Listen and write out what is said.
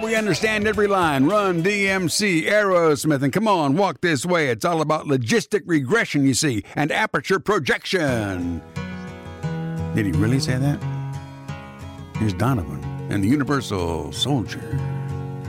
We understand every line. Run, DMC, Aerosmith, and come on, walk this way. It's all about logistic regression, you see, and aperture projection. Did he really say that? Here's Donovan and the Universal Soldier.